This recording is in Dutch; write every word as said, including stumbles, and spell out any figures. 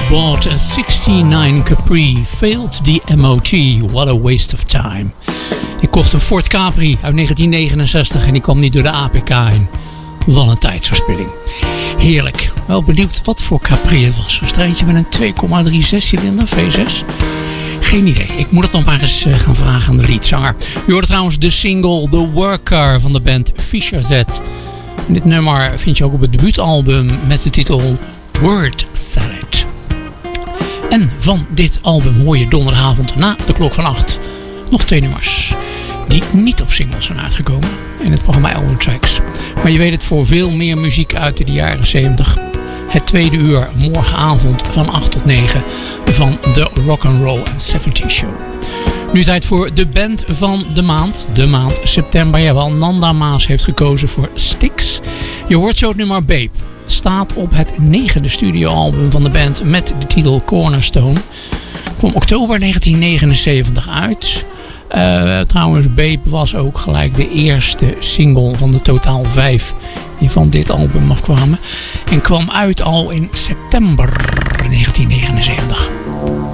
Bought a sixty-nine Capri, failed the M O T, what a waste of time. Ik kocht een Ford Capri uit negentien negenenzestig en die kwam niet door de A P K in. Wat een tijdsverspilling. Heerlijk. Wel benieuwd wat voor Capri het was. Een treintje met een twee komma drie zescilinder V zes. Geen idee. Ik moet het nog maar eens gaan vragen aan de leadzanger. U hoorde trouwens de single The Worker van de band Fischer Z. En dit nummer vind je ook op het debuutalbum met de titel Word Salad. En van dit album hoor je donderdagavond na de klok van acht nog twee nummers die niet op singles zijn uitgekomen in het programma Album Tracks. Maar je weet het, voor veel meer muziek uit de jaren zeventig. Het tweede uur morgenavond van acht tot negen van de Rock'n'Roll and zeventig Show. Nu tijd voor de band van de maand. De maand september. Jawel, Nanda Maas heeft gekozen voor Styx. Je hoort zo het nummer Babe. Het staat op het negende studioalbum van de band met de titel Cornerstone. Kwam oktober negentien negenenzeventig uit. Uh, trouwens, Babe was ook gelijk de eerste single van de totaal vijf die van dit album afkwamen. En kwam uit al in september negentien negenenzeventig.